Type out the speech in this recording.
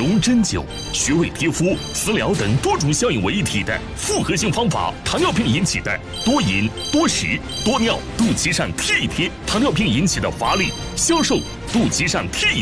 用针灸、穴位贴敷、食疗等多种效应为一体的复合性方法。糖尿病引起的多饮、多食、多尿，肚脐上贴一贴；糖尿病引起的乏力、消瘦，肚脐上贴一贴。